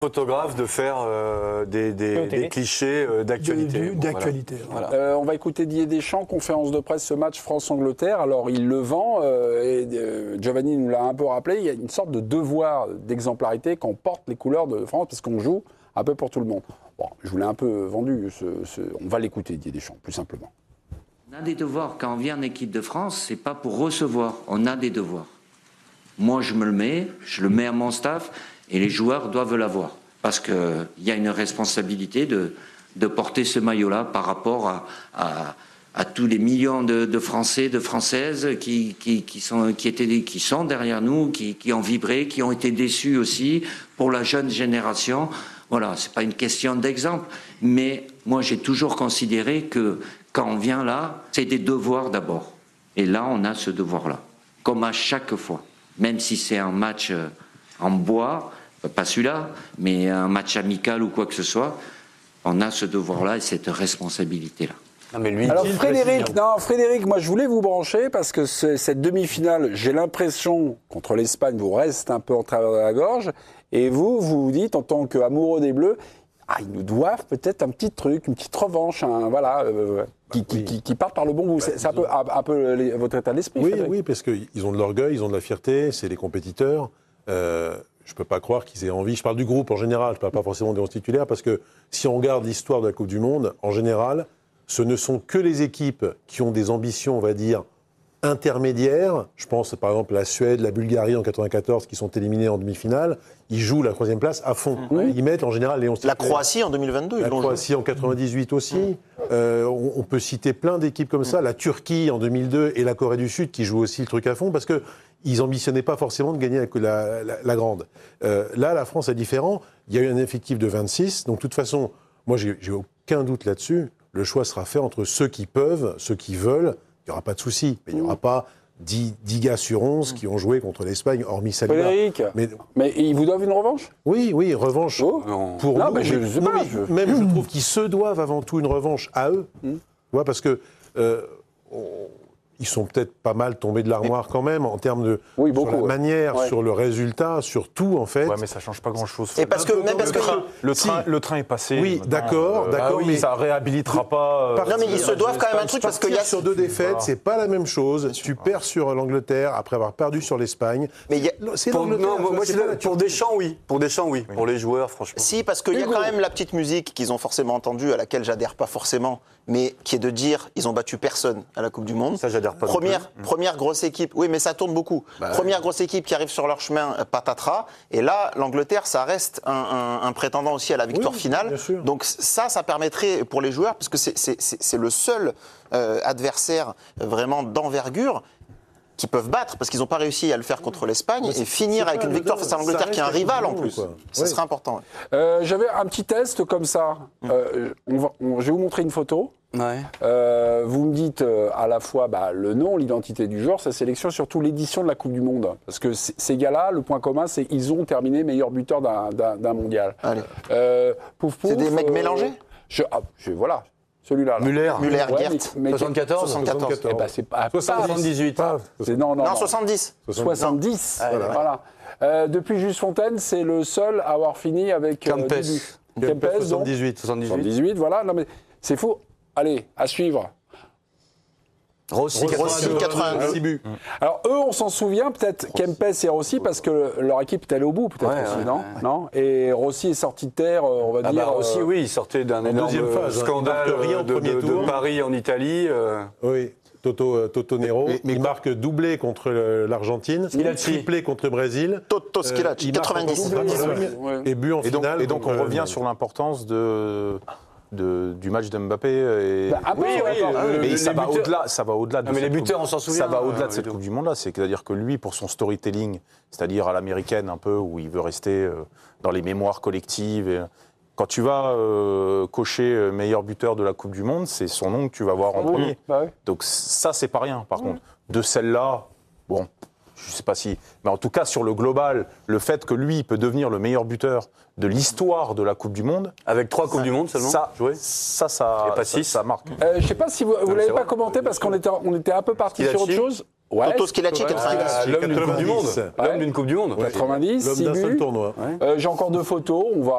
photographe de faire des clichés d'actualité. D'actualité. Voilà. On va écouter Didier Deschamps, conférence de presse, ce match France-Angleterre. Alors, il le vend, Giovanni nous l'a un peu rappelé, il y a une sorte de devoir d'exemplarité qu'on porte les couleurs de France, parce qu'on joue un peu pour tout le monde. Bon, je vous l'ai un peu vendu, on va l'écouter, Didier Deschamps, plus simplement. On a des devoirs. Quand on vient en équipe de France, c'est pas pour recevoir, on a des devoirs. Moi, je le mets à mon staff, et les joueurs doivent l'avoir. Parce qu'il y a une responsabilité de porter ce maillot-là par rapport à tous les millions de Français, de Françaises qui sont derrière nous, qui ont vibré, qui ont été déçus aussi pour la jeune génération. Voilà, c'est pas une question d'exemple, mais moi j'ai toujours considéré que quand on vient là, c'est des devoirs d'abord. Et là, on a ce devoir-là, comme à chaque fois. Même si c'est un match en bois, pas celui-là, mais un match amical ou quoi que ce soit, on a ce devoir-là et cette responsabilité-là. Non, mais lui, alors Frédéric, moi je voulais vous brancher parce que cette demi-finale, j'ai l'impression, contre l'Espagne, vous reste un peu en travers de la gorge, et vous dites, en tant qu'amoureux des Bleus, ils nous doivent peut-être un petit truc, une petite revanche, qui part par le bon bout. C'est un peu votre état d'esprit. Oui, parce qu'ils ont de l'orgueil, ils ont de la fierté, c'est les compétiteurs. Je ne peux pas croire qu'ils aient envie. Je parle du groupe en général, je ne parle pas forcément des 11 titulaires, parce que si on regarde l'histoire de la Coupe du Monde, en général, ce ne sont que les équipes qui ont des ambitions, on va dire, intermédiaires. Je pense par exemple à la Suède, la Bulgarie en 94 qui sont éliminés en demi-finale. Ils jouent la 3e place à fond. Ils mettent en général les 11 titulaires. La Croatie en 2022. La Croatie en 98 aussi. On peut citer plein d'équipes comme ça. La Turquie en 2002 et la Corée du Sud qui jouent aussi le truc à fond parce que ils n'ambitionnaient pas forcément de gagner la grande. Là, la France est différent. Il y a eu un effectif de 26. Donc, de toute façon, moi, j'ai aucun doute là-dessus. Le choix sera fait entre ceux qui peuvent, ceux qui veulent. Il n'y aura pas de souci. Mais il n'y aura pas 10 gars sur 11 qui ont joué contre l'Espagne, hormis Saliba. Frédéric, mais ils vous doivent une revanche ? Oui, revanche. Pour nous, mais je trouve qu'ils se doivent avant tout une revanche à eux. Parce que... ils sont peut-être pas mal tombés de l'armoire quand même, en termes de sur la manière, sur le résultat, sur tout, en fait. Ouais, mais ça change pas grand-chose. Et parce que le train est passé. Oui, d'accord, mais ça réhabilitera pas. Non, mais ils se doivent quand même un truc parce qu'il y a sur 2 défaites, c'est pas la même chose. Tu perds sur l'Angleterre après avoir perdu sur l'Espagne. Mais c'est l'Angleterre. Pour Deschamps, oui. Pour les joueurs, franchement. Si, parce qu'il y a quand même la petite musique qu'ils ont forcément entendue, à laquelle j'adhère pas forcément, mais qui est de dire ils ont battu personne à la Coupe du Monde. Ça, j'adhère pas. Première grosse équipe, oui, mais ça tourne beaucoup. Première grosse équipe qui arrive sur leur chemin, patatras. Et là, l'Angleterre, ça reste un prétendant aussi à la victoire finale. Donc ça permettrait pour les joueurs, parce que c'est le seul adversaire vraiment d'envergure qu'ils peuvent battre, parce qu'ils n'ont pas réussi à le faire contre l'Espagne, et finir avec une victoire face à l'Angleterre qui est un rival en plus. Ce serait important. J'avais un petit test comme ça. Je vais vous montrer une photo. Ouais. Vous me dites à la fois le nom, l'identité du joueur, sa sélection, surtout l'édition de la Coupe du Monde. Parce que ces gars-là, le point commun, c'est qu'ils ont terminé meilleur buteur d'un mondial. Allez. Pouf, c'est des mecs mélangés voilà. Celui-là. Muller, Gert. 74. Eh ben, c'est pas 78. Non, 70. 70. Voilà. Depuis Juste Fontaine, c'est le seul à avoir fini avec Kempes. 78, voilà. Non, mais c'est fou. Allez, à suivre. Rossi 82 buts. Alors eux, on s'en souvient peut-être Kempes et Rossi parce que leur équipe est allée au bout peut-être aussi, non. Et Rossi est sorti de terre, on va dire. Rossi, il sortait d'un énorme scandale de Paris en Italie. Oui. Toto Nero, il marque doublé contre l'Argentine, triplé contre le Brésil. Toto Schilacci, 90. Et but en finale. Et donc on revient sur l'importance du match de Mbappé. Mais ça va au-delà. Mais les buteurs, on s'en souvient. Ça va au-delà de cette Coupe du Monde-là. C'est-à-dire que lui, pour son storytelling, c'est-à-dire à l'américaine un peu, où il veut rester dans les mémoires collectives. Quand tu vas cocher meilleur buteur de la Coupe du Monde, c'est son nom que tu vas voir en premier. Donc ça, c'est pas rien. Par contre, de celle-là, bon, je sais pas si... Mais en tout cas, sur le global, le fait que lui peut devenir le meilleur buteur de l'histoire de la Coupe du Monde... Avec 3 Coupes du Monde seulement ça marque. Je sais pas si vous l'avez pas commenté, parce qu'on était un peu parti sur autre chose. Ouais, Toto Schillaci, 90. L'homme d'une Coupe du Monde. Ouais. L'homme d'une Coupe du Monde. 90, L'homme 6 d'un seul buts. tournoi. J'ai encore 2 photos. On va